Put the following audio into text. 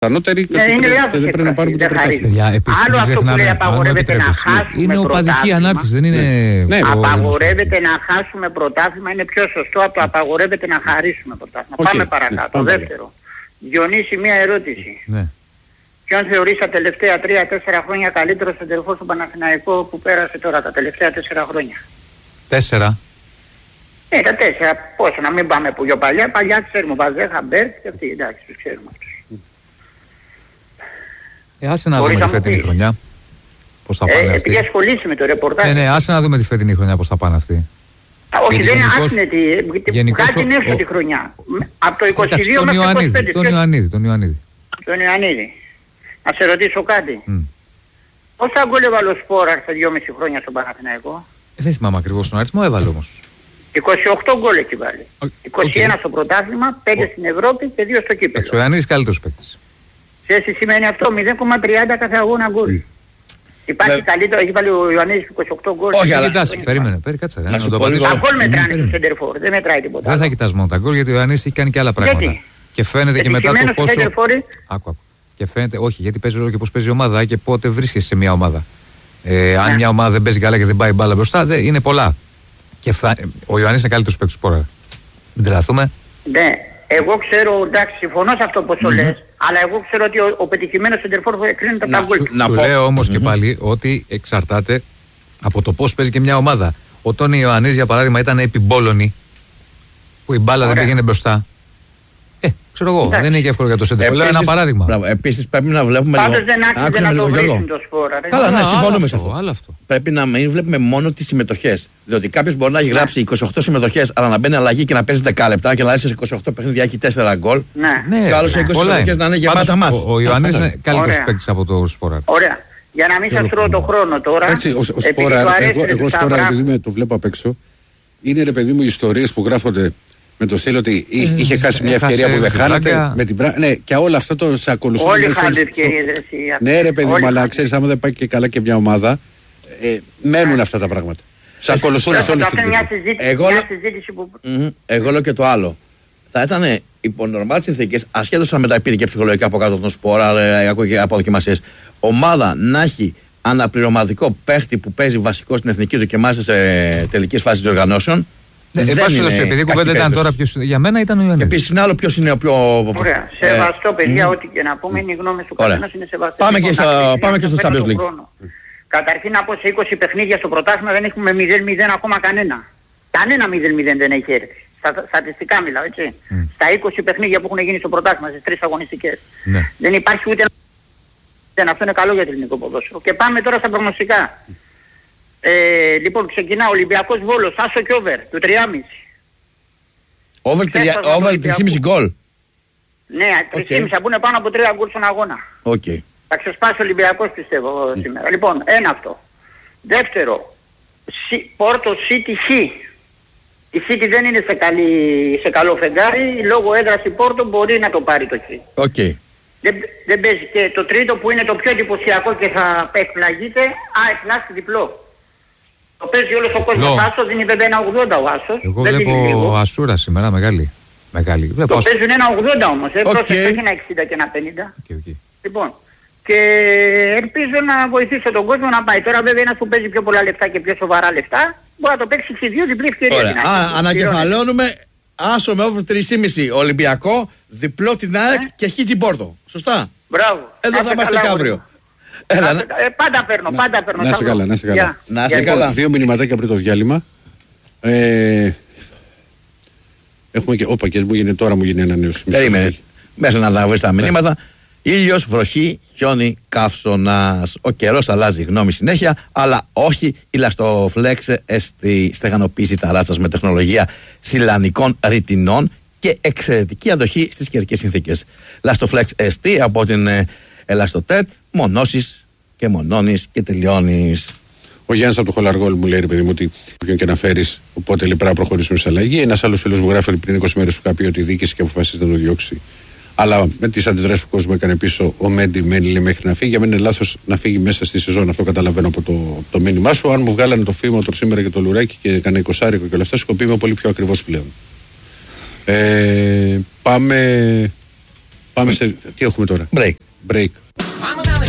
ανώτεροι και δεν πρέπει να πάρουν το πρωτάθλημα. Άλλο αυτό που λέει απαγορεύεται να χάσουμε. Είναι οπαδική ανάρτηση, δεν είναι. Απαγορεύεται να χάσουμε πρωτάθλημα, είναι πιο σωστό από το απαγορεύεται να χαρίσουμε πρωτάθλημα. Πάμε παρακάτω. Δεύτερο. Διονύση, μία ερώτηση. Ποιον θεωρείς τα τελευταία 3-4 χρόνια καλύτερο σεντερφόρ στον Παναθηναϊκό που πέρασε τώρα τα τελευταία 4 χρόνια? 4. Τα 4. Πόσο, να μην πάμε που πιο παλιά. Παλιά ξέρουμε. Βαζέχα, Μπέρτ και αυτοί. Εντάξει, τους ξέρουμε αυτούς. Άσε να δούμε τη φετινή χρονιά. Πώς θα πάνε αυτοί. Επειδή ασχολείσαι με το ρεπορτάζ. Ναι, άσε να δούμε τη φετινή χρονιά πώς θα πάνε αυτοί. Όχι, δεν είναι άσυνετη. Κάτι είναι εύκολη χρονιά. Από το 22 μέχρι το 25. Τον Ιωαννίδη. Να σε ρωτήσω κάτι. Πόσα γκολ έβαλε ο Σπόραρ σε 2,5 χρόνια στον Παναθηναϊκό? Δεν θυμάμαι ακριβώς τον αριθμό, έβαλε όμως. 28 γκολ έχει βάλει. 21 στο πρωτάθλημα, 5 στην Ευρώπη και 2 στο κύπελλο. Ο Ιωαννίδης καλύτερος παίκτης. Ξέρεις τι σημαίνει αυτό? 0,30 κάθε αγώνα γκολ. Υπάρχει καλύτερο, έχει βάλει ο Ιωαννίδης 28 γκολ. Όχι, αλλά περίμενε, κάτσε. Τα γκολ μετράνε στο σεντερφόρ, δεν μετράει τίποτα. Δεν θα κοιτάς μόνο τα γκολ, γιατί ο Ιωαννίδης έχει κάνει και άλλα πράγματα. Και φαίνεται και μετά το πόσο. Άκου. Και φαίνεται, όχι, γιατί παίζει ρόλο και πώς παίζει η ομάδα και πότε βρίσκεσαι σε μια ομάδα. Αν μια ομάδα δεν παίζει καλά και δεν πάει μπάλα μπροστά, είναι πολλά. Και ο Ιωαννίδης είναι καλύτερος παίκτης του Σπόρα. Μην τρελαθούμε. Ναι, εγώ ξέρω, εντάξει, συμφωνώ σε αυτό που το λες, αλλά εγώ ξέρω ότι ο πετυχημένος σεντερφόρ κρίνεται τα γκολ. Σου λέω όμως και πάλι ότι εξαρτάται από το πώς παίζει και μια ομάδα. Ο Τόνι Ιωαννίδης, για παράδειγμα, ήταν επιμπόλωνη, που η μπάλα δεν πήγαινε μπροστά. Ξέρω εγώ, δεν είναι και εύκολο για το σέντερφορ. Λέω ένα παράδειγμα. Επίσης πρέπει να βλέπουμε. Πάντως δεν άξιζε να το βρίσκουν το Σπόρα. Καλά, ναι, συμφωνούμε σε αυτό. αυτό. Πρέπει να μην βλέπουμε μόνο τις συμμετοχές. Διότι κάποιος μπορεί να έχει γράψει 28 συμμετοχές, αλλά να μπαίνει αλλαγή και να παίζει 10 λεπτά και να έρθει σε 28 παιχνίδια έχει 4 γκολ. Ναι. Και άλλο σε 20 συμμετοχές να είναι γεμάτα μάτς. Ο Ιωαννίδης είναι καλύτερος παίκτης από το Σπόρα. Ωραία. Για να μην σας τρώω το χρόνο τώρα. Ο Σπόρα, εγώ Σπόρα, επειδή το βλέπω απ' έξω, είναι ρε παιδί μου ιστορίες που γράφονται. Με το στυλ ότι είχε χάσει μια ευκαιρία που δεν χάνατε. Ναι, και όλο αυτό το σε ακολουθούν. Όλοι χάνονται ευκαιρίες. Ναι, ρε παιδί μου, αλλά ξέρεις, άμα δεν πάει και καλά και μια ομάδα, μένουν αυτά τα πράγματα. Σε ακολουθούν σε όλους τους τύπους. Εγώ λέω και το άλλο. Θα ήταν υπό νορμάλ συνθήκες, ασχέτως αν μεταπήρε και ψυχολογικά από κάτω τον Σπόρα, από δοκιμασίες, ομάδα να έχει αναπληρωματικό παίχτη που παίζει βασικό στην εθνική του και μάλιστα σε τελικές φάσεις διοργανώσεων. Επειδή η κουβέντα ήταν τώρα για μένα ήταν ο Ιωαννίδης. Επίσης είναι άλλο ποιος είναι ο πιο. Ωραία. Σεβαστό, παιδιά, ό,τι και να πούμε είναι οι γνώμες του καθένας, είναι σεβαστές. Πάμε και στο Champions League. Καταρχήν από σε 20 παιχνίδια στο πρωτάθλημα δεν έχουμε 0-0 ακόμα κανένα. Κανένα 0-0 δεν έχει έρθει. Στατιστικά μιλάω, έτσι. Στα 20 παιχνίδια που έχουν γίνει στο πρωτάθλημα, στις 3 αγωνιστικές. Δεν υπάρχει ούτε ένα. Αυτό είναι καλό για το ελληνικό ποδόσφαιρο. Και πάμε τώρα στα προγνωστικά. Λοιπόν, ξεκινά Ολυμπιακός Βόλος, άσο και over, του 3,5. Over 3,5 γκολ. Ναι, 3,5 θα μπουν πάνω από 3 γκολ στον αγώνα. Θα ξεσπάσει ο Ολυμπιακός πιστεύω σήμερα. Λοιπόν, ένα αυτό. Δεύτερο, Πόρτο City Χ. Η City δεν είναι σε καλό φεγγάρι, λόγω έδρας η Πόρτο μπορεί να το πάρει το Χ. Δεν παίζει. Και το τρίτο που είναι το πιο εντυπωσιακό και θα εκπλαγείτε, εκπλάσει διπλό. Το παίζει όλος ο κόσμος άσο, δίνει βέβαια 1,80 ο άσος. Εγώ βλέπω Ασούρα σήμερα, μεγάλη. Το παίζουν 1,80 όμως, πρόσεχε, έχει ένα 60 και ένα 50. Λοιπόν, και ελπίζω να βοηθήσω τον κόσμο να πάει. Τώρα βέβαια ένας που παίζει πιο πολλά λεφτά και πιο σοβαρά λεφτά, μπορεί να το παίξει σε 2 διπλή ευκαιρία. Ανακεφαλώνουμε άσο με over 3,5 Ολυμπιακό, διπλό την ΑΕΚ και χ την Πόρτο. Σωστά. Μπράβο. Εδώ θα είμαστε και αύριο. Πάντα παίρνω. Να είσαι καλά. 2 μηνυματάκια πριν το διάλειμμα. Έχουμε και. Όπα, και μου γίνει τώρα ένα νέο σημείο. Περίμενε. Μέχρι να τα βρει τα μηνύματα. Ήλιος, βροχή, χιόνι, καύσωνας. Ο καιρός αλλάζει γνώμη συνέχεια, αλλά όχι η Lastoflex στη στεγανοποίηση ταράτσας με τεχνολογία σιλανικών ρητινών και εξαιρετική αντοχή στις καιρικές συνθήκες. Lastoflex ST από την Elastotet, μονώσεις και μονώνεις και τελειώνεις. Ο Γιάννης από το Χολαργόλ μου λέει, ρε παιδί μου, ότι ποιον και να φέρεις, οπότε πρέπει να προχωρήσουμε σε αλλαγή. Ένας άλλος φίλος μου γράφει ότι πριν 20 μέρες σου είχα πει ότι η διοίκηση και αποφασίζει να το διώξει. Αλλά με τις αντιδράσεις του κόσμου έκανε πίσω ο Μέντι μένει μέχρι να φύγει. Για μένα είναι λάθος να φύγει μέσα στη σεζόν. Αυτό καταλαβαίνω από το μήνυμά σου. Αν μου βγάλανε το φήμοτρο σήμερα και το λουράκι και έκανε 20 και όλα αυτά, σκοπίμαι πολύ πιο ακριβώς πλέον. Πάμε Πάμε σε. Τι έχουμε τώρα? Break. Break.